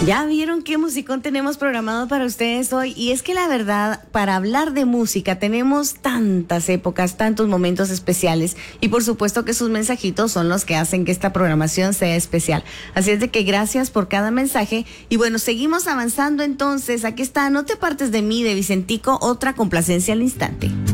Ya vieron qué musicón tenemos programado para ustedes hoy. Y es que la verdad, para hablar de música tenemos tantas épocas, tantos momentos especiales. Y por supuesto que sus mensajitos son los que hacen que esta programación sea especial. Así es de que gracias por cada mensaje. Y bueno, seguimos avanzando entonces. Aquí está, No te partes de mí, de Vicentico, otra complacencia al instante.